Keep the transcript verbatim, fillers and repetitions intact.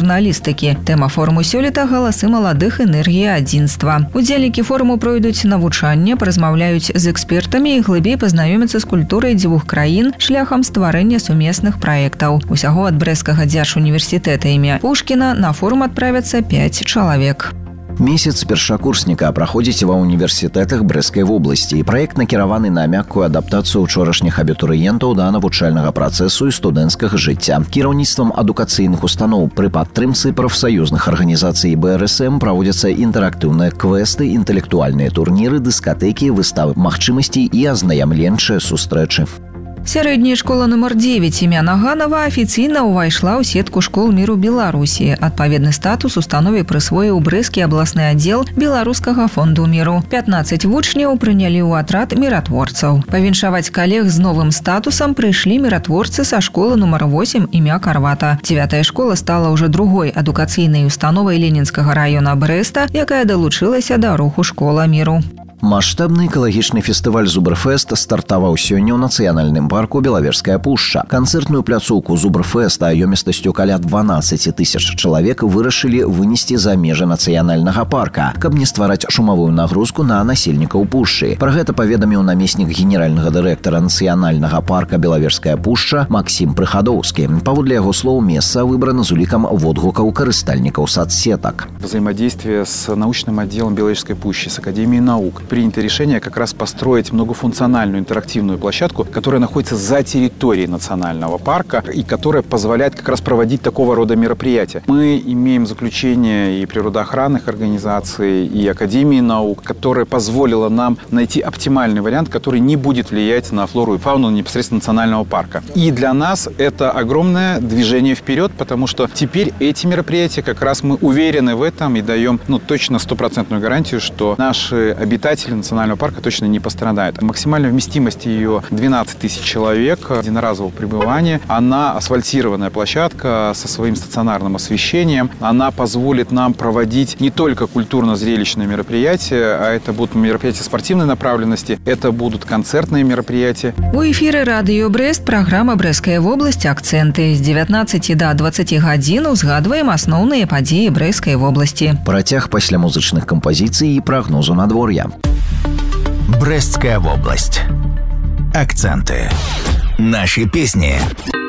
журналістыкі. Тэма форуму сёлета галасы маладых энергія адзінства. Удзельнікі форуму пройдуць навучанне, паразмаўляюць з экспертамі і глыбей пазнаёмяцца з культурай дзвюх краін шляхам стварэння сумесных праектаў. Усяго ад Брэсцкага дзяржуніверсітэта імя Пушкіна на форум адправяцца пяць чалавек. Месяц першакурсніка праходзіць ва універсітэтах Брэсцкай вобласці. Праект накіраваны на мяккую адаптацыю учорашніх абітурыентаў да навучальнага працэсу і студэнцкага жыцця. Кіраўніцтвам адукацыйных устаноў пры падтрымцы прафсаюзных арганізацый Бэ Эр Эс Эм праводзяцца інтэрактыўныя квесты, інтэлектуальныя турніры, дыскатэкі, выставы магчымасцей і азнаямленчыя сустрэчы. Сярэдняя школа нумар дзевяць імя Наганова афіцыйна ўвайшла ў сетку школ міру Беларусі. Адпаведны статус установе прысвоіў Брэсцкі абласны аддзел Беларускага фонду міру. пятнаццаць вучняў прынялі ў атрад міратворцаў. Павіншаваць калег з новым статусам прыйшлі міратворцы са школы нумар восем імя Карвата. Дзевятая школа стала ўжо другой адукацыйнай установай Ленінскага раёна Брэста, якая далучылася да руху школа міру. Маштабны экалагічны фестываль «Зубрфест» стартаваў сёння ў нацыянальным парку Белаверская пушча. Канцэртную пляцоўку «Зубрфеста» ёмістасцю каля дванаццаць тысяч чалавек вырашылі вынесці за межы нацыянальнага парка, каб не ствараць шумавую нагрузку на насельнікаў пушчы. Пра гэта паведаміў намеснік генеральнага дырэктара нацыянальнага парка Белаверская пушча Максім Прыхадоўскі. Паводле яго слоў, месца выбрана з улікам водгукаў карыстальнікаў сацсетак. Взаимодействие с научным отделом Беловежской пущи, с Академией наук, принято решение как раз построить многофункциональную интерактивную площадку, которая находится за территорией национального парка и которая позволяет как раз проводить такого рода мероприятия. Мы имеем заключение и природоохранных организаций, и Академии наук, которая позволила нам найти оптимальный вариант, который не будет влиять на флору и фауну непосредственно национального парка. И для нас это огромное движение вперед, потому что теперь эти мероприятия, как раз мы уверены в этом и даем ну, точно стопроцентную гарантию, что наши обитатели национального парка точно не пострадают. Максимальная вместимость ее двенадцать тысяч человек единоразового пребывания. Она асфальтированная площадка со своим стационарным освещением. Она позволит нам проводить не только культурно-зрелищные мероприятия, а это будут мероприятия спортивной направленности, это будут концертные мероприятия. У эфире радио Брест программа «Брэсцкая вобласць. Акценты». С девятнадцати до двадцати гадзін узгадваем асноўныя падзеі Брэсцкай вобласці. Працяг пасля музычных кампазіцый і прагнозу надвор'я. Брэсцкая вобласць. Акценты. Наши песни.